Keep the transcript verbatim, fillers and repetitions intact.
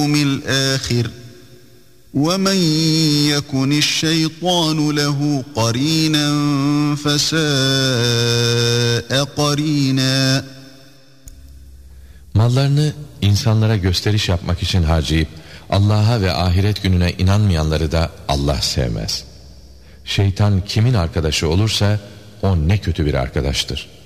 الآخر وَمَنْ يَكُنِ الشَّيْطَانُ لَهُ قَرِينًا فَسَاءَ قَرِينًا. Mallarını insanlara gösteriş yapmak için harcayıp Allah'a ve ahiret gününe inanmayanları da Allah sevmez. Şeytan kimin arkadaşı olursa o ne kötü bir arkadaştır.